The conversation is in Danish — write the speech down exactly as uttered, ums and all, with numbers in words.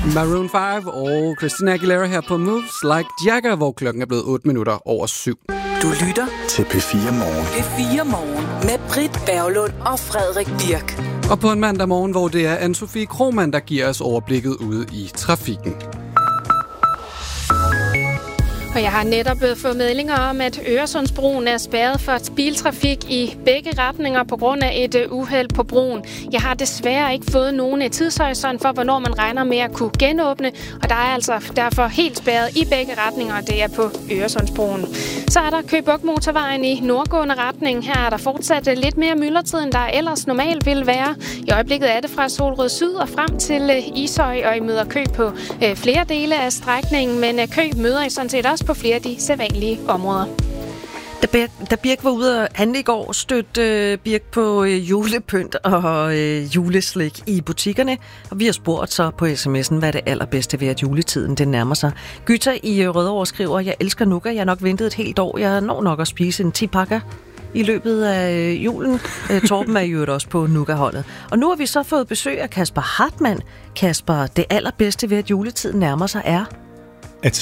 Maroon fem og Christina Aguilera her på Moves Like Jagger, hvor klokken er blevet otte minutter over syv. Du lytter til P fire Morgen. P fire Morgen med Britt Berglund og Frederik Birk. Og på en mandag morgen, hvor det er Anne-Sophie Krohmann, der giver os overblikket ude i trafikken. Og jeg har netop fået meldinger om, at Øresundsbroen er spærret for biltrafik i begge retninger på grund af et uheld på broen. Jeg har desværre ikke fået nogen tidshorisont for, hvornår man regner med at kunne genåbne, og der er altså derfor helt spærret i begge retninger, og det er på Øresundsbroen. Så er der Køge Bugt Motorvejen i nordgående retning. Her er der fortsat lidt mere myldretid, end der ellers normalt vil være. I øjeblikket er det fra Solrød Syd og frem til Ishøj, og I møder kø på flere dele af strækningen, men kø møder I sådan set også på flere af de sædvanlige områder. Da Birk, da Birk var ude og handle i går, stødte øh, Birk på øh, julepynt og øh, juleslik i butikkerne. Og vi har spurgt så på sms'en, hvad er det allerbedste ved, at juletiden den nærmer sig. Gytter i øh, Rødovre skriver, jeg elsker nougat. Jeg har nok ventet et helt år. Jeg når nok at spise en ti pakker i løbet af øh, julen. Øh, Torben er jo også på nougat-holdet. Og nu har vi så fået besøg af Kasper Hartmann. Kasper, det allerbedste ved, at juletiden nærmer sig er...